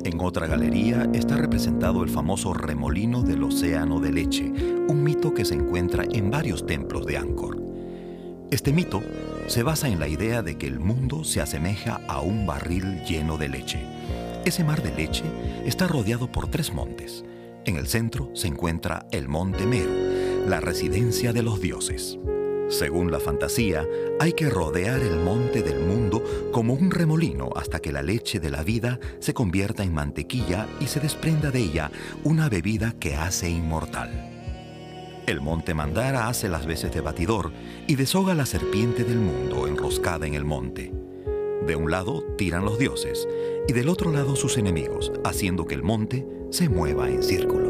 En otra galería está representado el famoso remolino del océano de leche, un mito que se encuentra en varios templos de Angkor. Este mito se basa en la idea de que el mundo se asemeja a un barril lleno de leche. Ese mar de leche está rodeado por 3 montes. En el centro se encuentra el Monte Meru, la residencia de los dioses. Según la fantasía, hay que rodear el monte del mundo como un remolino hasta que la leche de la vida se convierta en mantequilla y se desprenda de ella una bebida que hace inmortal. El monte Mandara hace las veces de batidor y deshoga la serpiente del mundo enroscada en el monte. De un lado tiran los dioses y del otro lado sus enemigos, haciendo que el monte se mueva en círculo.